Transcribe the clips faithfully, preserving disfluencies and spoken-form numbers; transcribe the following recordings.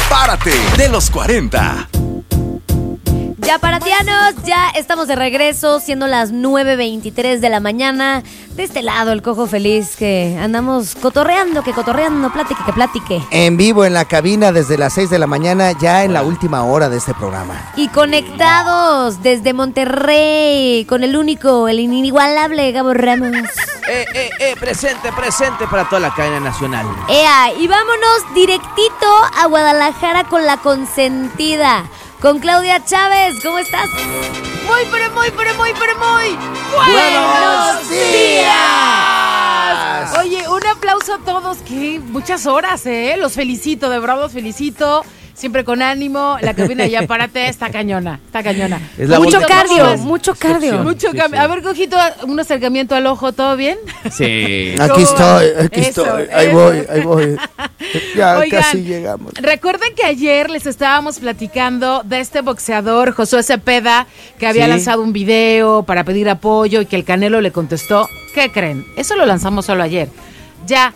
Párate de los cuarenta. Ya paratianos, ya estamos de regreso, siendo las nueve veintitrés de la mañana. De este lado, el Cojo Feliz, que andamos cotorreando, que cotorreando, platique, que platique. En vivo en la cabina desde las seis de la mañana, ya en la última hora de este programa. Y conectados desde Monterrey, con el único, el inigualable Gabo Ramos. Eh, eh, eh, presente, presente para toda la cadena nacional. Ea, y vámonos directito a Guadalajara con la consentida. Con Claudia Chávez, ¿cómo estás? Muy, pero muy, pero muy, pero muy ¡buenos días! Oye, un aplauso a todos, que muchas horas, ¿eh? Los felicito, de verdad los felicito. Siempre con ánimo, la cabina ya párate, está cañona, está cañona. Mucho cardio, mucho cardio. Mucho sí, cardio. sí. A ver, Cojito, un acercamiento al ojo, ¿todo bien? Sí. Aquí estoy, aquí Eso, estoy, ahí eso. voy, ahí voy. Ya Oigan, casi llegamos. Recuerden que ayer les estábamos platicando de este boxeador, Josué Cepeda, que había Sí. lanzado un video para pedir apoyo y que el Canelo le contestó. ¿Qué creen? Eso lo lanzamos solo ayer. Ya,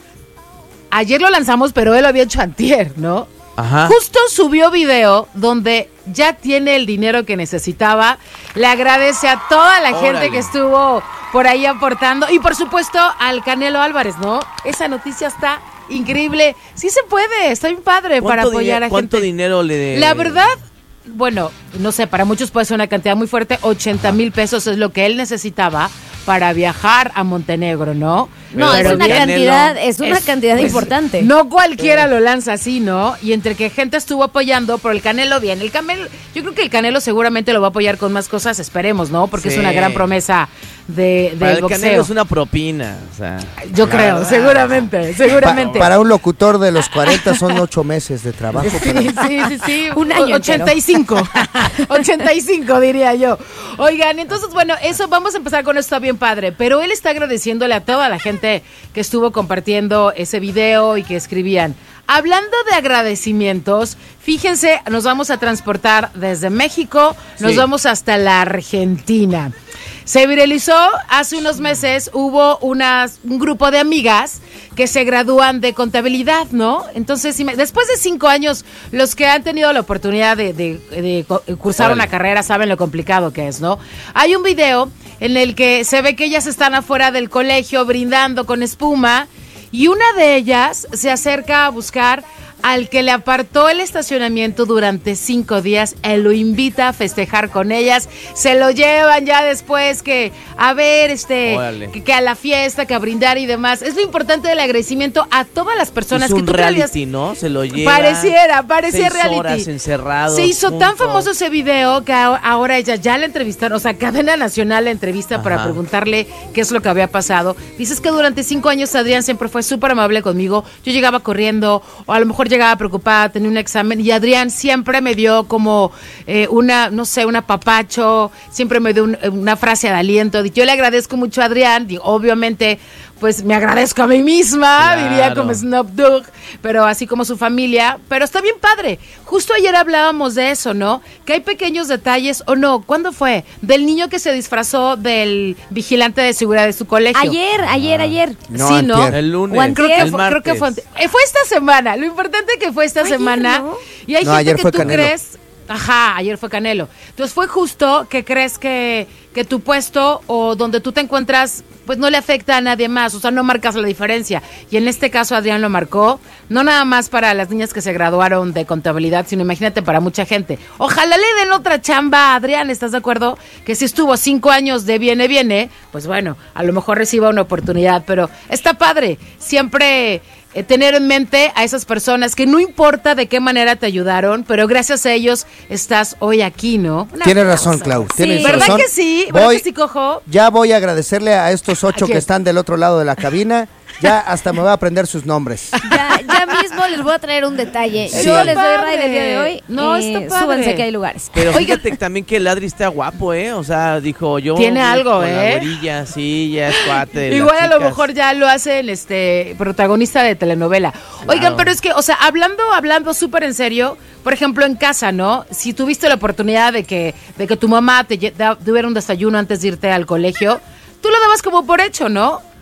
ayer lo lanzamos, pero él lo había hecho antier, ¿no? Ajá. Justo subió video donde ya tiene el dinero que necesitaba. Le agradece a toda la gente Órale. que estuvo por ahí aportando. Y por supuesto al Canelo Álvarez, ¿no? Esa noticia está increíble. Sí se puede, está bien padre para ¿Cuánto apoyar dine- a ¿Cuánto gente. dinero le...? La verdad, bueno, no sé, para muchos puede ser una cantidad muy fuerte. ochenta mil pesos es lo que él necesitaba para viajar a Montenegro, ¿no? No, Pero es una Canelo- cantidad, es una Es- cantidad pues, importante. No cualquiera lo lanza así, ¿no? Y entre que gente estuvo apoyando, pero el Canelo bien. El Canelo, yo creo que el Canelo seguramente lo va a apoyar con más cosas, esperemos, ¿no? Porque Sí. es una gran promesa de, Para del el boxeo. Canelo es una propina, o sea. Yo creo, seguramente, seguramente. Pa- para un locutor de los cuarenta son ocho meses de trabajo. Sí, pero- sí, sí, sí. Un año ochenta y cinco. ochenta y cinco diría yo. Oigan, entonces, bueno, eso, vamos a empezar con esto bien padre. Pero él está agradeciéndole a toda la gente que estuvo compartiendo ese video y que escribían. Hablando de agradecimientos, fíjense, nos vamos a transportar desde México, nos Sí. vamos hasta la Argentina. Se viralizó hace unos meses, hubo unas, un grupo de amigas que se gradúan de contabilidad, ¿no? Entonces, ima- después de cinco años, los que han tenido la oportunidad de, de- de co- cursar Órale. una carrera saben lo complicado que es, ¿no? Hay un video en el que se ve que ellas están afuera del colegio brindando con espuma y una de ellas se acerca a buscar al que le apartó el estacionamiento durante cinco días, él lo invita a festejar con ellas, se lo llevan ya después que a ver, este, Órale. que, que a la fiesta, que a brindar y demás. Es lo importante del agradecimiento a todas las personas Es que un tú creías- reality, ¿no? Se lo lleva. Pareciera, parecía seis reality. horas encerrados Se hizo tan juntos. famoso ese video que a- ahora ella ya la entrevistaron, o sea, Cadena Nacional la entrevista para Ajá. preguntarle qué es lo que había pasado. Dices que durante cinco años Adrián siempre fue súper amable conmigo. Yo llegaba corriendo, o a lo mejor llegaba preocupada, tenía un examen, y Adrián siempre me dio como eh, una, no sé, un apapacho, siempre me dio un- una frase de aliento. Yo le agradezco mucho a Adrián, digo, obviamente, pues me agradezco a mí misma, Claro. diría como Snoop Dogg, pero así como su familia, pero está bien padre. Justo ayer hablábamos de eso, ¿no? Que hay pequeños detalles, o no, ¿cuándo fue? Del niño que se disfrazó del vigilante de seguridad de su colegio. Ayer, ayer, ayer. No, Sí, ¿no? antier. El lunes. O antier. Creo que, el fue, martes. creo que fue, ante- eh, fue esta semana. Lo importante que fue esta Ayer, semana. ¿no? Y hay No, gente ayer que fue tú Canelo. crees. Ajá, ayer fue Canelo. Entonces fue justo que crees que, que tu puesto o donde tú te encuentras, pues no le afecta a nadie más, o sea, no marcas la diferencia. Y en este caso Adrián lo marcó, no nada más para las niñas que se graduaron de contabilidad, sino imagínate para mucha gente. Ojalá le den otra chamba a Adrián, ¿estás de acuerdo? Que si estuvo cinco años de viene, viene, pues bueno, a lo mejor reciba una oportunidad, pero está padre. Siempre eh, tener en mente a esas personas que no importa de qué manera te ayudaron, pero gracias a ellos estás hoy aquí, ¿no? Un Tienes aplauso. razón, Clau. Sí. Tienes ¿Verdad razón. que sí? ¿Verdad Voy- que sí, Cojo? Ya voy a agradecerle a estos ocho ¿A quién? que están del otro lado de la cabina. Ya hasta me voy a aprender sus nombres. Ya, ya mismo les voy a traer un detalle. Sí. Yo les doy Padre. ride el día de hoy. No, eh, está padre. Súbanse que hay lugares. Pero Oiga. fíjate también que el Adri está guapo, ¿eh? O sea, dijo yo. Tiene algo, con la ¿eh? güerilla, sí, ya es cuate de las Igual a lo chicas. mejor ya lo hacen este protagonista de telenovela. Oigan, Claro. pero es que, o sea, hablando, hablando súper en serio, por ejemplo, en casa, ¿no? Si tuviste la oportunidad de que, de que tu mamá te lle- da- tuviera un desayuno antes de irte al colegio, tú lo dabas como por hecho, ¿no?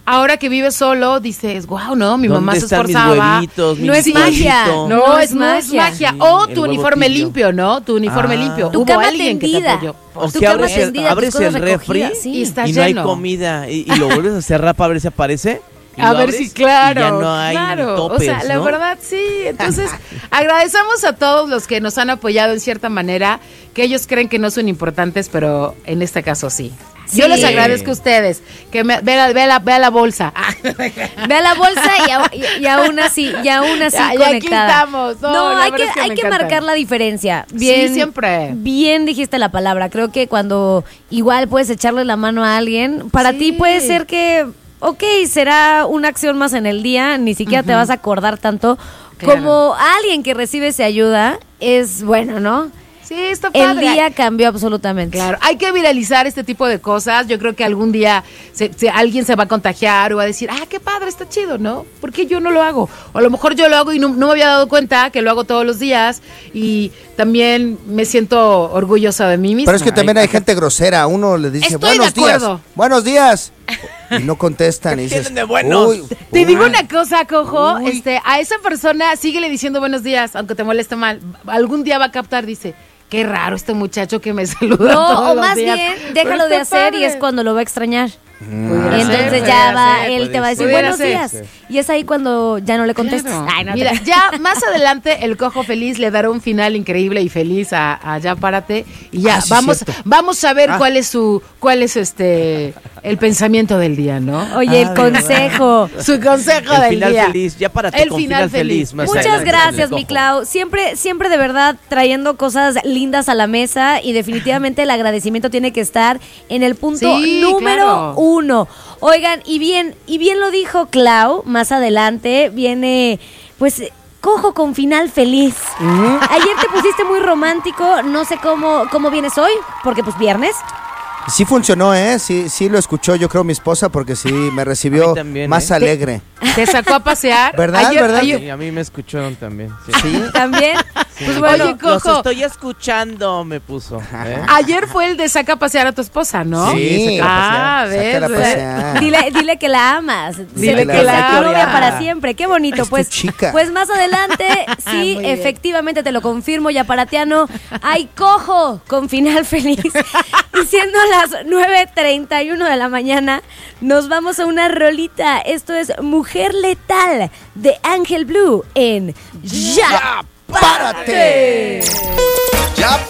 ahora que vives solo, dices, wow, no, mi mamá se ¿Dónde están mis esforzaba. huevitos, mi No es bizcochito? magia. No, No es, es no es magia. magia. Sí, O el tu huevo uniforme tibio. limpio, ¿no? Tu uniforme Ah. limpio. Tu Hubo cama alguien que te tendida. apoyó. O Tu sea, cama abres, el, tendida, tus abres cosas el refri recogidas, sí. Y está y no hay lleno. comida y, y lo vuelves a cerrar para ver si aparece. y A lo ver abres si, claro, y ya no hay claro. ni topes, o sea, la ¿no? verdad, sí. Entonces, agradecemos a todos los que nos han apoyado en cierta manera, que ellos creen que no son importantes, pero en este caso sí. Sí. Yo les agradezco a ustedes, que me, vea, vea, la, vea la bolsa. Ve a la bolsa y, a- y- y aún así, y aún así Ya- ya aquí conectada. estamos. No, la hay verdad que, es que hay me que encantan. marcar la diferencia. Sí, Bien, siempre. Bien dijiste la palabra. Creo que cuando igual puedes echarle la mano a alguien, para Sí. ti puede ser que, ok, será una acción más en el día, ni siquiera te vas a acordar tanto. Claro. Como alguien que recibe esa ayuda, es bueno, ¿no? Sí, está El padre. día cambió absolutamente. Claro, hay que viralizar este tipo de cosas. Yo creo que algún día se- se- alguien se va a contagiar o va a decir, ah, qué padre, está chido, ¿no? ¿Por qué yo no lo hago? O a lo mejor yo lo hago y no, no me había dado cuenta que lo hago todos los días y también me siento orgullosa de mí misma. Pero es que también hay gente grosera. Uno le dice, Estoy buenos de días, acuerdo. buenos días. Y no contestan. Y dices, tienen de buenos? "Uy, Te uy". digo una cosa, Cojo, Uy. este, a esa persona síguele diciendo buenos días, aunque te moleste mal. Algún día va a captar, dice, qué raro este muchacho que me saluda No, todos o los más días". bien, Pero déjalo de está hacer y padre. es cuando lo va a extrañar. Pudiera Y ser, entonces pudiera ya va, ser. él te va a decir Pudiera buenos ser. días. Y es ahí cuando ya no le contestas. Claro. Ay, no, Mira, te- ya más adelante el Cojo Feliz le dará un final increíble y feliz a, a Ya Párate y ya Ah, sí, vamos cierto. vamos a ver Ah. cuál es su cuál es este el pensamiento del día, ¿no? Oye, el Ah, consejo. Su consejo El del final día. feliz, ya para El con final final feliz. feliz. más Muchas adelante, gracias, Cojo. mi Clau. Siempre, siempre de verdad trayendo cosas lindas a la mesa y definitivamente el agradecimiento tiene que estar en el punto Sí, número claro. uno. Oigan, y bien, y bien lo dijo Clau, más adelante viene, pues, Cojo con final feliz. Ayer te pusiste muy romántico, no sé cómo, cómo vienes hoy, porque pues viernes. Sí funcionó, ¿eh? Sí, sí lo escuchó, yo creo, mi esposa, porque sí me A recibió mí también, más ¿eh? alegre. Te sacó a pasear. ¿Verdad? Ayer- ¿Verdad? ayer- Sí, a mí me escucharon también. Sí. Sí. También. Sí. Pues bueno, Oye, Los Cojo. estoy escuchando, me puso. ¿eh? Ayer fue el de saca a pasear a tu esposa, ¿no? Sí. Ah, Sácala a ves. pasear. Dile, dile que la amas. Dile Se- que la sea tu amas. novia para siempre. Qué bonito. Es tu Pues, chica. pues más adelante, sí, Muy bien. efectivamente te lo confirmo, ya para Tiano. Hay Cojo con final feliz. Y siendo las nueve treinta y uno de la mañana, nos vamos a una rolita. Esto es Mujer Letal de Ángel Blue en Ya. ¡Párate! Ya